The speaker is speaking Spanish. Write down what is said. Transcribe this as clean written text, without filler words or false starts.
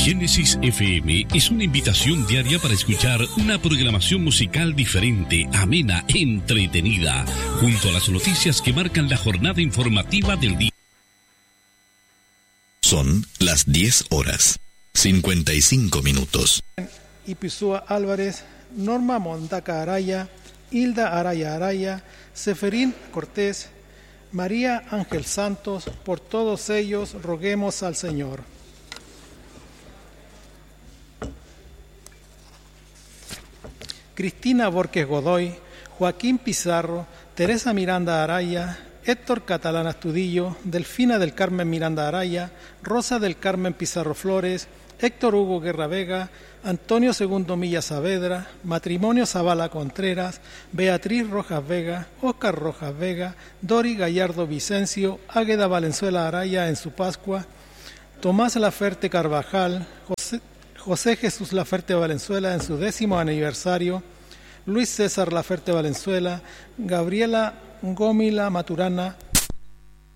Génesis FM es una invitación diaria para escuchar una programación musical diferente, amena, entretenida, junto a las noticias que marcan la jornada informativa del día. Son las 10 horas, 55 minutos. Ipisúa Álvarez, Norma Mondaca Araya, Hilda Araya Araya, Seferín Cortés, María Ángel Santos, por todos ellos roguemos al Señor. Cristina Borges Godoy, Joaquín Pizarro, Teresa Miranda Araya, Héctor Catalán Astudillo, Delfina del Carmen Miranda Araya, Rosa del Carmen Pizarro Flores, Héctor Hugo Guerra Vega, Antonio Segundo Milla Saavedra, Matrimonio Zavala Contreras, Beatriz Rojas Vega, Óscar Rojas Vega, Dori Gallardo Vicencio, Águeda Valenzuela Araya en su Pascua, Tomás Laferte Carvajal, José Jesús Laferte Valenzuela en su 10º aniversario, Luis César Laferte Valenzuela, Gabriela Gómila Maturana,